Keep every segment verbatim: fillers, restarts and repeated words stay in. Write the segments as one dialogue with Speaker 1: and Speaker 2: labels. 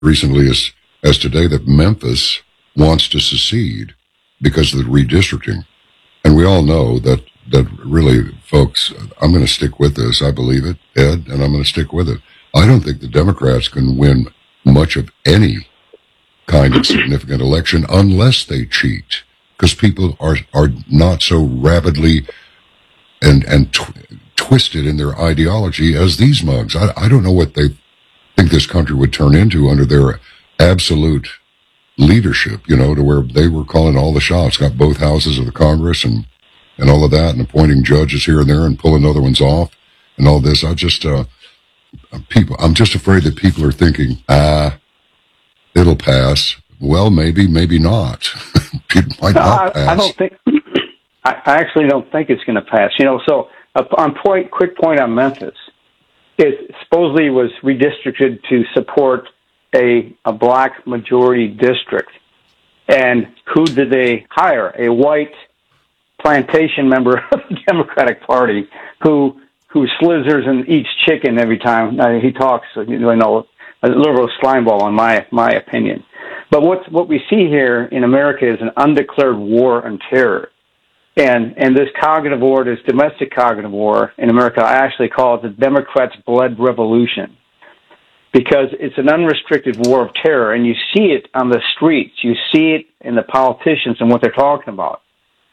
Speaker 1: recently as, as today that Memphis wants to secede because of the redistricting. And we all know that, that really, folks, I'm going to stick with this. I believe it, Ed, and I'm going to stick with it. I don't think the Democrats can win much of any kind of significant election unless they cheat, because people are, are not so rabidly and, and tw- twisted in their ideology as these mugs. I, I don't know what they think this country would turn into under their absolute leadership, you know, to where they were calling all the shots, got both houses of the Congress and, and all of that, and appointing judges here and there and pulling other ones off and all this. I just, uh, people, I'm just afraid that people are thinking, ah, it'll pass. Well, maybe, maybe not. It might not pass.
Speaker 2: I, I don't think, I actually don't think it's going to pass. You know, so uh, on point, quick point on Memphis, it supposedly was redistricted to support a, a black majority district. And who did they hire? A white plantation member of the Democratic Party who who slithers and eats chicken every time uh, he talks. You know, a liberal slimeball, in my my opinion. But what what we see here in America is an undeclared war on terror. And and this cognitive war, this domestic cognitive war in America, I actually call it the Democrats' blood revolution, because it's an unrestricted war of terror, and you see it on the streets. You see it in the politicians and what they're talking about.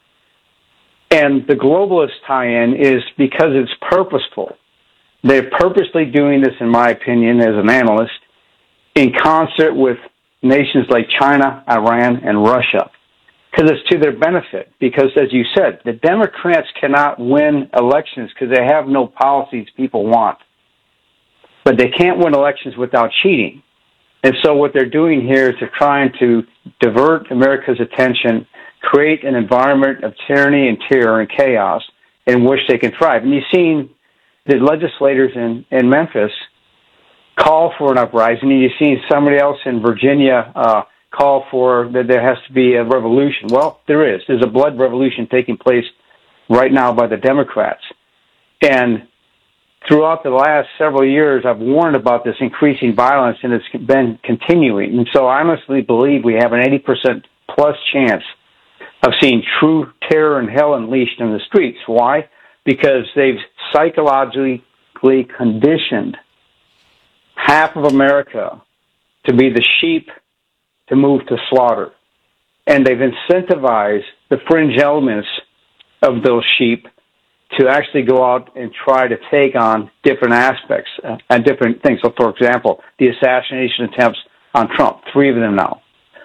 Speaker 2: And the globalist tie-in is because it's purposeful. They're purposely doing this, in my opinion, as an analyst, in concert with nations like China, Iran, and Russia, because it's to their benefit. Because, as you said, the Democrats cannot win elections because they have no policies people want. But they can't win elections without cheating. And so what they're doing here is they're trying to divert America's attention, create an environment of tyranny and terror and chaos in which they can thrive. And you've seen the legislators in, in Memphis call for an uprising, and you've seen somebody else in Virginia uh, call for that there has to be a revolution. Well, there is. There's a blood revolution taking place right now by the Democrats. And throughout the last several years, I've warned about this increasing violence, and it's been continuing. And so I honestly believe we have an eighty percent plus chance of seeing true terror and hell unleashed in the streets. Why? Because they've psychologically conditioned half of America to be the sheep to move to slaughter. And they've incentivized the fringe elements of those sheep to actually go out and try to take on different aspects uh, and different things. So, for example, the assassination attempts on Trump, three of them now.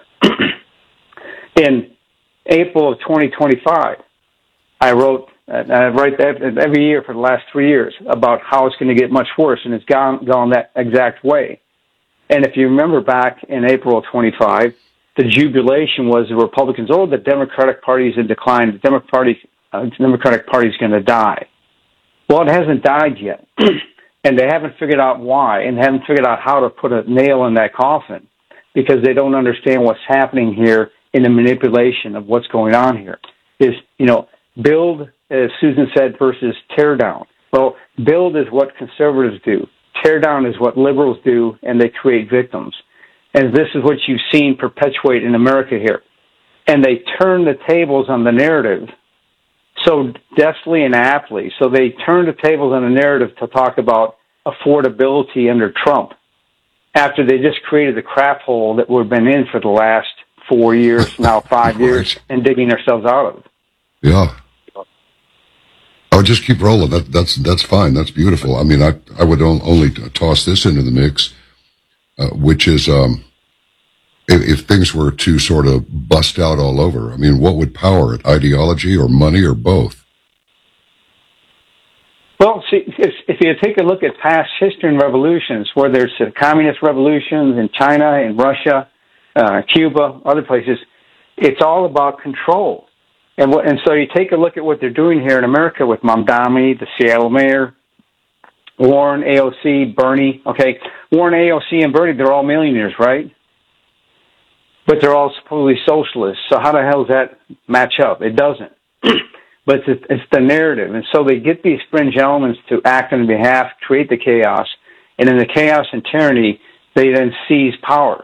Speaker 2: In April of twenty twenty-five, I wrote, uh, I write that every year for the last three years about how it's going to get much worse, and it's gone, gone that exact way. And if you remember back in April of twenty-five, the jubilation was the Republicans, oh, the Democratic Party is in decline, the Democratic Party Uh, the Democratic Party is going to die. Well, it hasn't died yet, and they haven't figured out why, and haven't figured out how to put a nail in that coffin, because they don't understand what's happening here in the manipulation of what's going on here. Is, you know, build, as Susan said, versus tear down. Well, build is what conservatives do. Tear down is what liberals do, and they create victims. And this is what you've seen perpetuate in America here. And they turn the tables on the narrative so deftly and aptly. So they turned the tables on the narrative to talk about affordability under Trump after they just created the crap hole that we've been in for the last four years, now five
Speaker 1: right.
Speaker 2: years, and digging ourselves out of.
Speaker 1: Yeah. I would just keep rolling. That, that's that's fine. That's beautiful. I mean, I, I would only toss this into the mix, uh, which is um, if, if things were to sort of bust out all over, I mean, what would power it? Ideology or money or both?
Speaker 2: Well, see, if, if you take a look at past history and revolutions, whether it's the communist revolutions in China, in Russia, uh, Cuba, other places, it's all about control. And what, and so you take a look at what they're doing here in America with Mamdani, the Seattle mayor, Warren, A O C, Bernie. Okay, Warren, A O C, and Bernie, they're all millionaires, right? But they're all supposedly socialists. So how the hell does that match up? It doesn't. But it's, it's the narrative. And so they get these fringe elements to act on their behalf, create the chaos. And in the chaos and tyranny, they then seize power.